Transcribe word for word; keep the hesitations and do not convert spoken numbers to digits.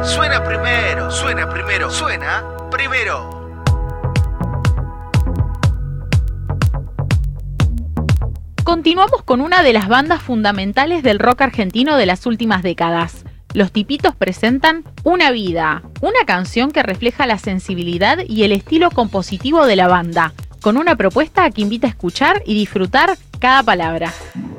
Suena primero, suena primero, suena primero. Continuamos con una de las bandas fundamentales del rock argentino de las últimas décadas. Los Tipitos presentan Una Vida, una canción que refleja la sensibilidad y el estilo compositivo de la banda, con una propuesta que invita a escuchar y disfrutar cada palabra.